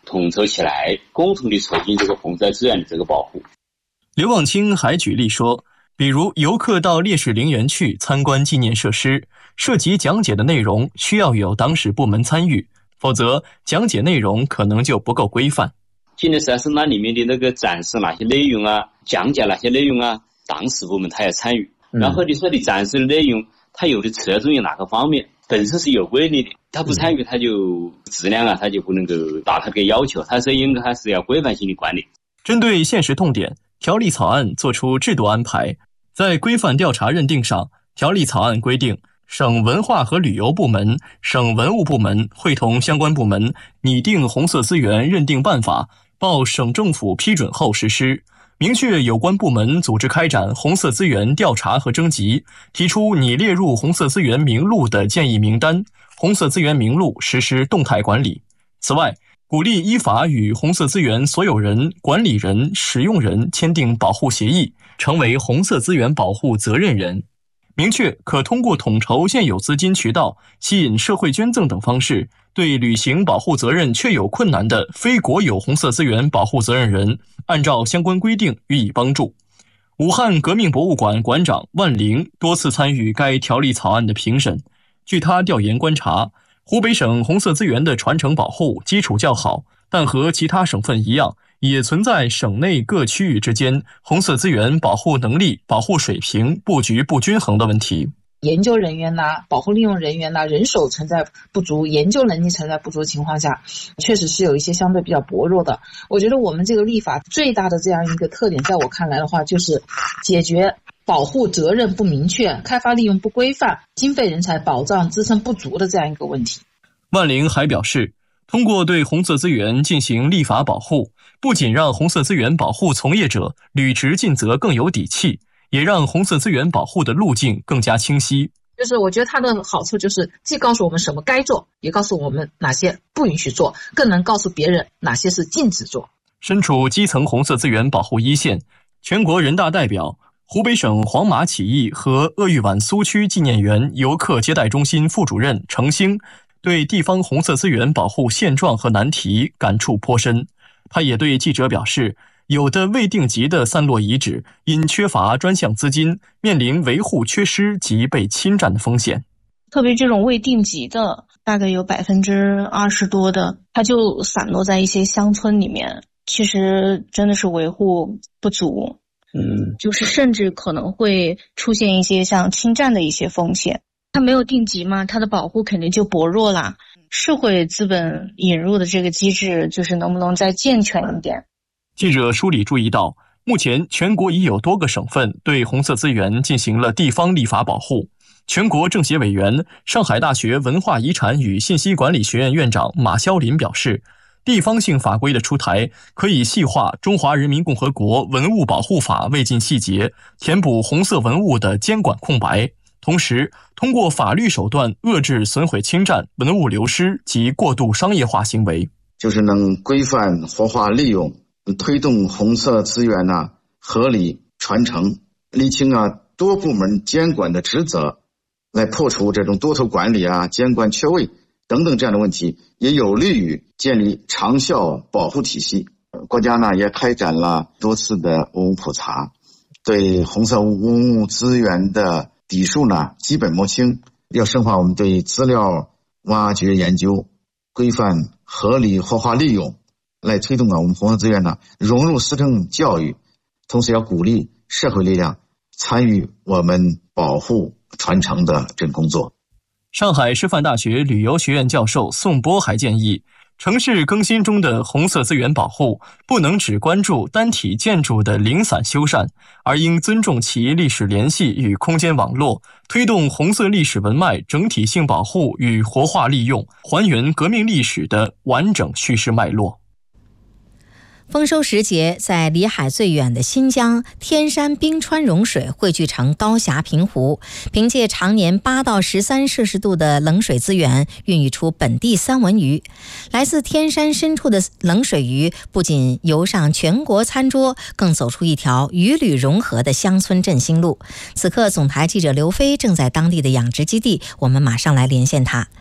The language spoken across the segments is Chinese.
统筹起来，共同的促进这个红色资源的这个保护。 刘望清还举例说，比如游客到烈士陵园去参观纪念设施，涉及讲解的内容需要有党史部门参与，否则讲解内容可能就不够规范。 纪念设施那里面的那个展示哪些内容啊，讲解哪些内容啊，党史部门他要参与。然后你说你展示的内容，它有的侧重于哪个方面，本身是有规律的，他不参与他就质量啊，他就不能够达他的要求，他是应该还是要规范性的管理。 针对现实痛点，条例草案作出制度安排。在规范调查认定上，条例草案规定，省文化和旅游部门、省文物部门会同相关部门拟定红色资源认定办法，报省政府批准后实施。明确有关部门组织开展红色资源调查和征集，提出拟列入红色资源名录的建议名单，红色资源名录实施动态管理。此外，鼓励依法与红色资源所有人、管理人、使用人签订保护协议，成为红色资源保护责任人。明确可通过统筹现有资金渠道、吸引社会捐赠等方式，对履行保护责任确有困难的非国有红色资源保护责任人，按照相关规定予以帮助。武汉革命博物馆馆长万灵多次参与该条例草案的评审。据他调研观察，湖北省红色资源的传承保护基础较好，但和其他省份一样，也存在省内各区域之间红色资源保护能力、保护水平、布局不均衡的问题。 研究人员保护利用人员人手存在不足，研究能力存在不足的情况下，确实是有一些相对比较薄弱的。我觉得我们这个立法最大的这样一个特点，在我看来的话，就是解决保护责任不明确、开发利用不规范、经费人才保障支撑不足的这样一个问题。 万灵还表示，通过对红色资源进行立法保护，不仅让红色资源保护从业者履职尽责更有底气，也让红色资源保护的路径更加清晰。 就是我觉得它的好处就是既告诉我们什么该做，也告诉我们哪些不允许做，更能告诉别人哪些是禁止做。 身处基层红色资源保护一线，全国人大代表、湖北省黄马起义和鄂豫皖苏区纪念园游客接待中心副主任程兴对地方红色资源保护现状和难题感触颇深。他也对记者表示，有的未定级的散落遗址因缺乏专项资金，面临维护缺失及被侵占的风险。 特别这种未定级的，大概有20%多的，它就散落在一些乡村里面，其实真的是维护不足。就是甚至可能会出现一些像侵占的一些风险。它没有定级嘛，它的保护肯定就薄弱了。社会资本引入的这个机制，就是能不能再健全一点。 记者梳理注意到，目前全国已有多个省份对红色资源进行了地方立法保护。全国政协委员、上海大学文化遗产与信息管理学院院长马肖林表示，地方性法规的出台可以细化《中华人民共和国文物保护法》未尽细节，填补红色文物的监管空白，同时通过法律手段遏制损毁侵占、文物流失及过度商业化行为， 就是能规范活化利用，推动红色资源合理传承，厘清多部门监管的职责，来破除这种多头管理监管缺位等等这样的问题，也有利于建立长效保护体系。国家也开展了多次的文物普查，对红色文物资源的底数基本摸清，要深化我们对资料挖掘研究，规范合理活化利用，来推动我们红色资源融入师生教育，同时要鼓励社会力量参与我们保护传承的这工作。 上海师范大学旅游学院教授宋波还建议，城市更新中的红色资源保护不能只关注单体建筑的零散修缮，而应尊重其历史联系与空间网络，推动红色历史文脉整体性保护与活化利用，还原革命历史的完整叙事脉络。 丰收时节，在离海最远的新疆，天山冰川融水汇聚成高峡平湖，凭借常年8到13摄氏度的冷水资源，孕育出本地三文鱼。来自天山深处的冷水鱼不仅游上全国餐桌，更走出一条鱼旅融合的乡村振兴路。此刻，总台记者刘飞正在当地的养殖基地，我们马上来连线他。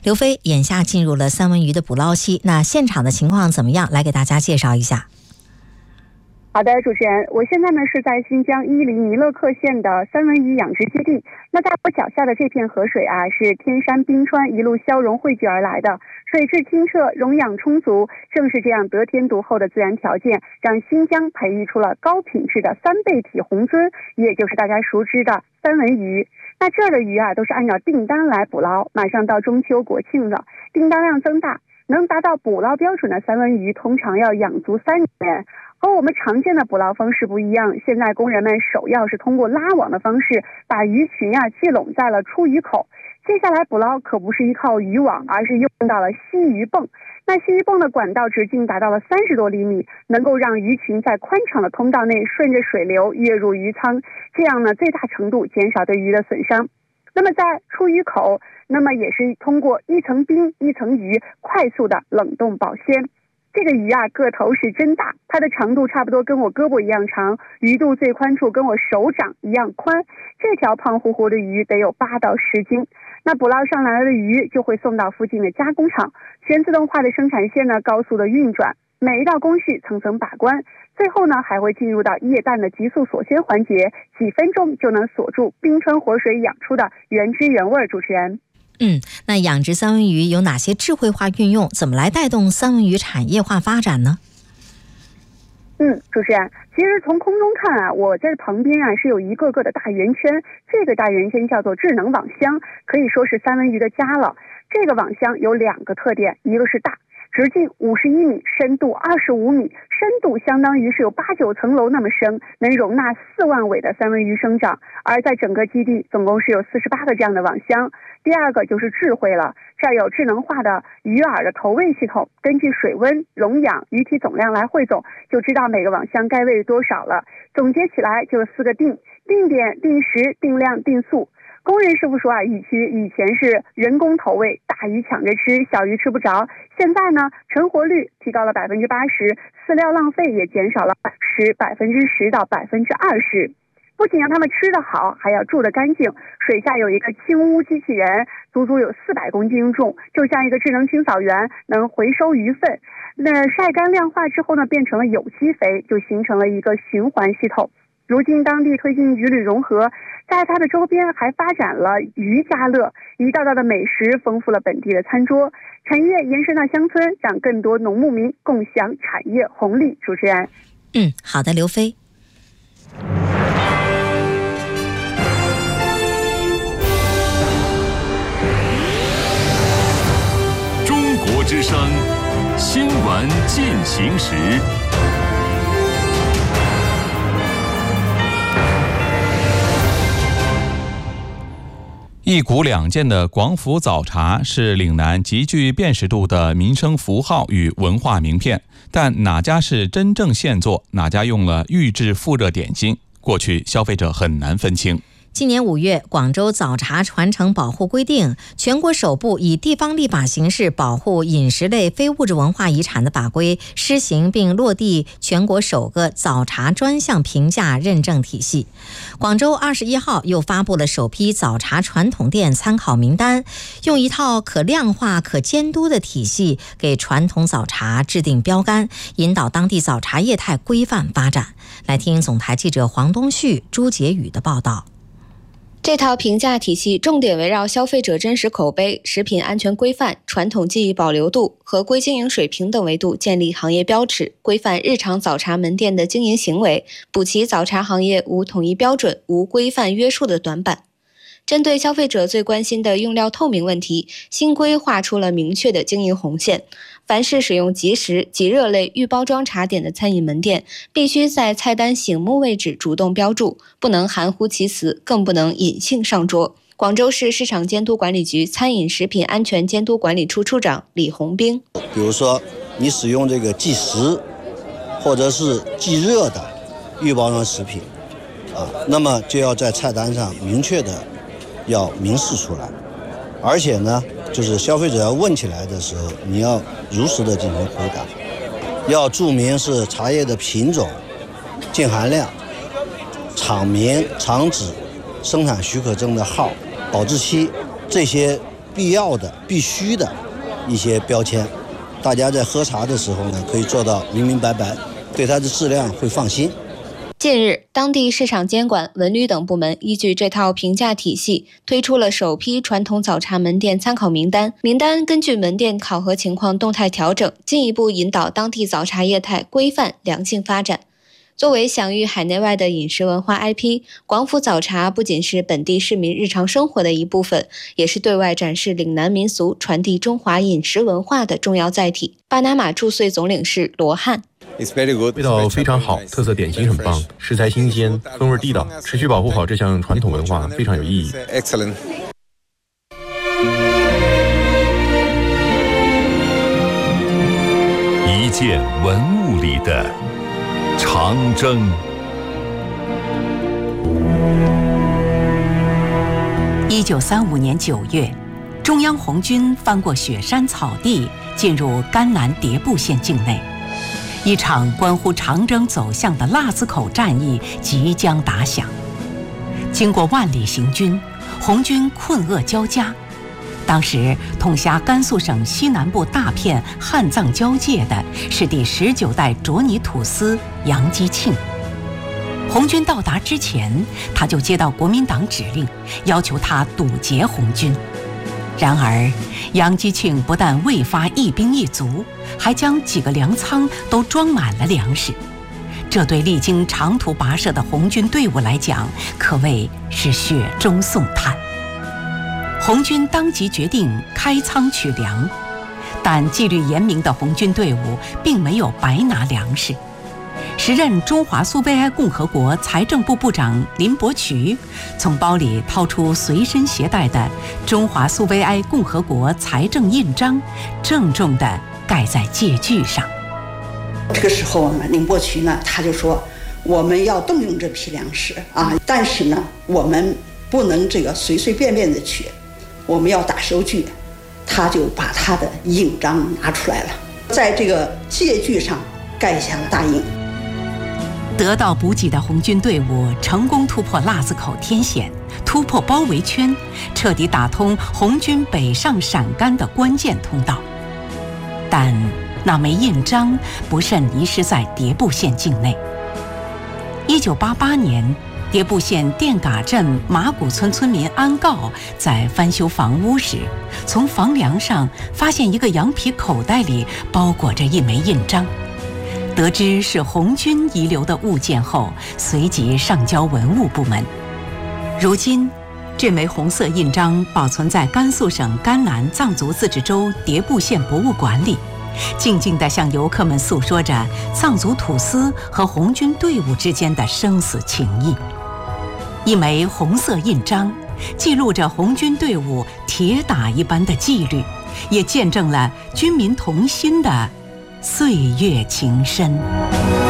刘飞，眼下进入了三文鱼的捕捞期，那现场的情况怎么样？来给大家介绍一下。 好的，主持人，我现在呢是在新疆伊犁尼勒克县的三文鱼养殖基地。那在我脚下的这片河水啊，是天山冰川一路消融汇聚而来的，水质清澈，溶氧充足。正是这样得天独厚的自然条件，让新疆培育出了高品质的三倍体红鳟，也就是大家熟知的三文鱼。那这儿的鱼啊，都是按照订单来捕捞，马上到中秋国庆了，订单量增大，能达到捕捞标准的三文鱼，通常要养足3年。和我们常见的捕捞方式不一样，现在工人们首要是通过拉网的方式，把鱼群聚拢在了出鱼口。接下来捕捞可不是依靠渔网，而是用到了吸鱼泵。那吸鱼泵的管道直径达到了30多厘米，能够让鱼群在宽敞的通道内顺着水流跃入鱼舱，这样呢最大程度减少对鱼的损伤。那么在出鱼口，那么也是通过一层冰一层鱼快速的冷冻保鲜。这个鱼啊个头是真大，它的长度差不多跟我胳膊一样长，鱼肚最宽处跟我手掌一样宽。这条胖乎乎的鱼得有8到10斤。那捕捞上来的鱼就会送到附近的加工厂，全自动化的生产线呢高速的运转，每一道工序层层把关，最后呢还会进入到液氮的急速锁鲜环节，几分钟就能锁住冰川活水养出的原汁原味。主持人， 那养殖三文鱼有哪些智慧化运用？怎么来带动三文鱼产业化发展呢？ 主持人，其实从空中看啊，我在旁边啊是有一个个的大圆圈，这个大圆圈叫做智能网箱，可以说是三文鱼的家了。这个网箱有2个特点，一个是大，直径51米，深度25米，深度相当于是有8、9层楼那么深，能容纳4万尾的三文鱼生长。而在整个基地总共是有48个这样的网箱。第二个就是智慧了，这儿有智能化的鱼饵的投喂系统，根据水温、溶氧、鱼体总量来汇总，就知道每个网箱该喂多少了。总结起来就4个定：定点、定时、定量、定速。工人师傅说啊，以前是人工投喂，大鱼抢着吃，小鱼吃不着。现在呢，成活率提高了80%，饲料浪费也减少了10%到20%。不仅让他们吃得好，还要住得干净。水下有一个清污机器人，足足有400公斤重，就像一个智能清扫员，能回收鱼粪。那晒干量化之后呢，变成了有机肥，就形成了一个循环系统。如今当地推进鱼旅融合，在它的周边还发展了鱼家乐，一道道的美食丰富了本地的餐桌。产业延伸到乡村，让更多农牧民共享产业红利。主持人， 好的，刘飞。 中国之声新闻进行时。 一股两件的广府早茶是岭南极具辨识度的民生符号与文化名片，但哪家是真正现做，哪家用了预制复热点心，过去消费者很难分清。 今年5月，广州早茶传承保护规定全国首部以地方立法形式保护饮食类非物质文化遗产的法规施行并落地全国首个早茶专项评价认证体系。广州21号又发布了首批早茶传统店参考名单，用一套可量化、可监督的体系给传统早茶制定标杆，引导当地早茶业态规范发展。来听总台记者黄东旭、朱杰宇的报道。 这套评价体系重点围绕消费者真实口碑、食品安全规范、传统技艺保留度、合规经营水平等维度建立行业标尺，规范日常早茶门店的经营行为，补齐早茶行业无统一标准、无规范约束的短板。针对消费者最关心的用料透明问题，新规划出了明确的经营红线。凡是使用即食、即热类预包装茶点的餐饮门店，必须在菜单醒目位置主动标注，不能含糊其辞，更不能隐性上桌。广州市市场监督管理局餐饮食品安全监督管理处处长李红兵， 比如说你使用这个即食或者是即热的预包装食品那么就要在菜单上明确的要明示出来，而且呢就是消费者要问起来的时候，你要如实的进行回答，要注明是茶叶的品种、净含量、厂名、厂址、生产许可证的号、保质期，这些必要的、必须的一些标签，大家在喝茶的时候呢，可以做到明明白白，对它的质量会放心。 近日，当地市场监管、文旅等部门依据这套评价体系，推出了首批传统早茶门店参考名单。名单根据门店考核情况动态调整，进一步引导当地早茶业态规范良性发展。作为享誉海内外的饮食文化 IP， 广府早茶不仅是本地市民日常生活的一部分，也是对外展示岭南民俗、传递中华饮食文化的重要载体。巴拿马驻穗总领事罗汉。 味道非常好，特色点心很棒，食材新鲜，风味地道，持续保护好这项传统文化非常有意义。 一件文物里的长征。 1935年9月，中央红军翻过雪山草地，进入甘南迭部县境内。一场关乎长征走向的腊子口战役即将打响。经过万里行军，红军困厄交加。当时统辖甘肃省西南部大片汉藏交界的是第19代卓尼土司杨基庆。红军到达之前，他就接到国民党指令，要求他堵截红军。然而，杨基庆不但未发一兵一卒，还将几个粮仓都装满了粮食。这对历经长途跋涉的红军队伍来讲，可谓是雪中送炭。红军当即决定开仓取粮，但纪律严明的红军队伍并没有白拿粮食。时任中华苏维埃共和国财政部部长林伯渠从包里掏出随身携带的中华苏维埃共和国财政印章，郑重地盖在借据上。 这个时候呢，林伯渠呢他就说，我们要动用这批粮食啊，但是呢，我们不能这个随随便便的取，我们要打收据。他就把他的印章拿出来了，在这个借据上盖下了大印。 得到补给的红军队伍成功突破腊子口天险，突破包围圈，彻底打通红军北上陕甘的关键通道。但那枚印章不慎遗失在迭部县境内。1988年，迭部县店嘎镇马古村村民安告在翻修房屋时，从房梁上发现一个羊皮口袋里包裹着一枚印章。得知是红军遗留的物件后，随即上交文物部门。如今，这枚红色印章保存在甘肃省甘南藏族自治州迭部县博物馆里，静静地向游客们诉说着藏族土司和红军队伍之间的生死情谊。一枚红色印章，记录着红军队伍铁打一般的纪律，也见证了军民同心的岁月情深。